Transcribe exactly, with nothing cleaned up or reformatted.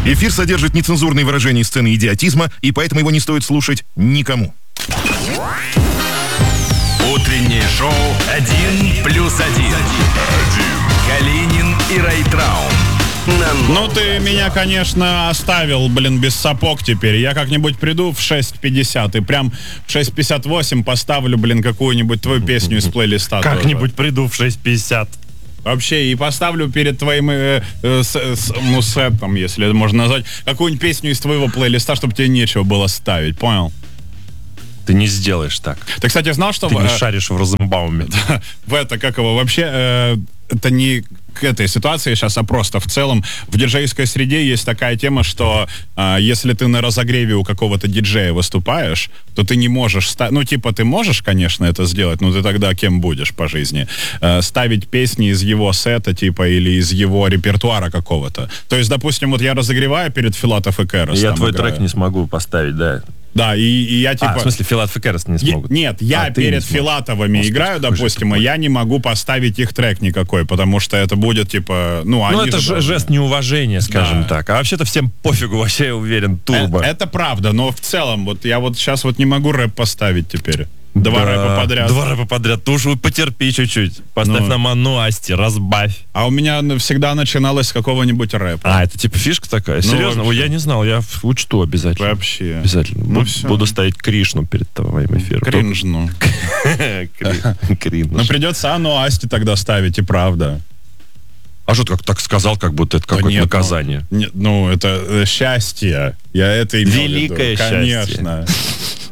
Эфир содержит нецензурные выражения и сцены идиотизма, и поэтому его не стоит слушать никому. Утреннее шоу «Один плюс один». Калинин и Райtraum. Ну ты меня, конечно, оставил, блин, без сапог теперь. Я как-нибудь приду в шесть пятьдесят и прям в шесть пятьдесят восемь поставлю, блин, какую-нибудь твою песню из плейлиста. Как-нибудь приду в шесть пятьдесят. Вообще, и поставлю перед твоим э, э, с, с, ну, сетом, если это можно назвать, какую-нибудь песню из твоего плейлиста, чтобы тебе нечего было ставить, понял? Ты не сделаешь так. Ты, кстати, знал, что... Ты в, не э, шаришь в Розенбауме. В это, как его, вообще, э, это не к этой ситуации сейчас, а просто в целом в диджейской среде есть такая тема, что э, если ты на разогреве у какого-то диджея выступаешь, то ты не можешь... Ста- ну, типа, ты можешь, конечно, это сделать, но ты тогда кем будешь по жизни? Э, ставить песни из его сета, типа, или из его репертуара какого-то. То есть, допустим, вот я разогреваю перед Филатов и Кэрос. Я твой играю. трек не смогу поставить, да. Да, и, и я типа... А, в смысле, Филатов и Кэрос не смогут? Е- нет, я а, перед Филатовыми Господи, играю, допустим, и такой. я не могу поставить их трек никакой, потому что это будет, типа, ну, Ну, они это же же жест неуважения, скажем Да. так. А вообще-то всем пофигу, вообще, я уверен, турбо. Э- Это правда, но в целом, вот я вот сейчас вот не могу рэп поставить теперь. Два Да, рэпа подряд. Два рэпа подряд. Ты уж потерпи чуть-чуть. Поставь Ну. на ману Асти, разбавь. А у меня всегда начиналось с какого-нибудь рэпа. А, это типа фишка такая? Серьезно? Ой, вообще. я не знал, я учту обязательно. Вообще. Обязательно. Ну, Буду- всё. Буду ставить Кришну перед твоим эфиром. Кринж, ну. Кри- Кринж. Ну, придется Анну Асти тогда ставить, и правда. А что ты как так сказал, как будто это Да какое-то нет, наказание? Ну, нет, ну, это э, счастье. Я это имел в виду. Великое счастье. Конечно.